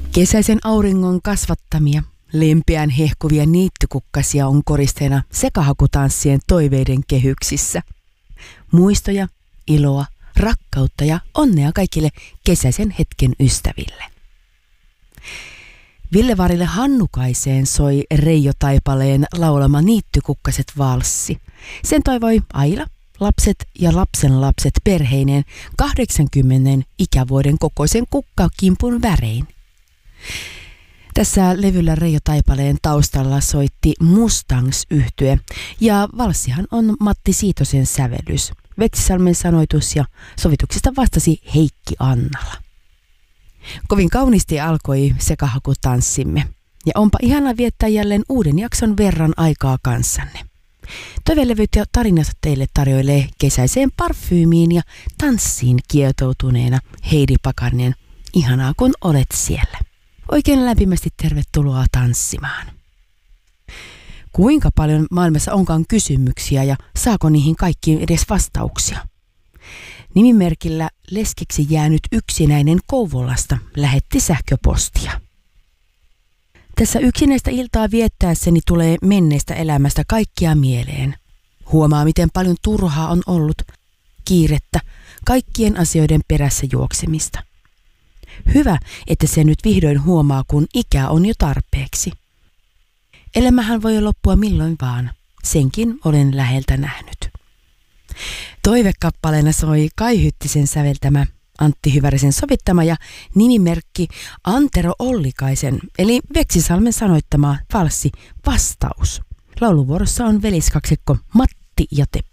Kesäisen auringon kasvattamia, lempeän hehkuvia niittykukkasia on koristeena sekahakutanssien toiveiden kehyksissä. Muistoja, iloa, rakkautta ja onnea kaikille kesäisen hetken ystäville. Villevaarille Hannukaiseen soi Reijo Taipaleen laulama Niittykukkaset valssi. Sen toivoi Aila, lapset ja lapsenlapset perheineen 80 ikävuoden kokoisen kukkakimpun värein. Tässä levyllä Reijo Taipaleen taustalla soitti Mustangs-yhtye ja valssihan on Matti Siitosen sävellys. Veksisalmen sanoitus ja sovituksesta vastasi Heikki Annala. Kovin kauniisti alkoi sekahakutanssimme ja onpa ihana viettää jälleen uuden jakson verran aikaa kanssanne. Toivelevyt ja tarinat teille tarjoilee kesäiseen parfyymiin ja tanssiin kietoutuneena Heidi Pakarinen. Ihanaa kun olet siellä. Oikein lämpimästi tervetuloa tanssimaan. Kuinka paljon maailmassa onkaan kysymyksiä ja saako niihin kaikkiin edes vastauksia? Nimimerkillä leskeksi jäänyt yksinäinen Kouvolasta lähetti sähköpostia. Tässä yksinäistä iltaa viettäessäni tulee menneestä elämästä kaikkia mieleen. Huomaa, miten paljon turhaa on ollut, kiirettä, kaikkien asioiden perässä juoksemista. Hyvä, että se nyt vihdoin huomaa, kun ikä on jo tarpeeksi. Elämähän voi loppua milloin vaan. Senkin olen läheltä nähnyt. Toivekappaleena soi Kai Hyttisen säveltämä, Antti Hyvärisen sovittama ja nimimerkki Antero Ollikaisen eli Veksisalmen sanoittama valssi Vastaus. Lauluvuorossa on veliskaksikko Matti ja Teppo.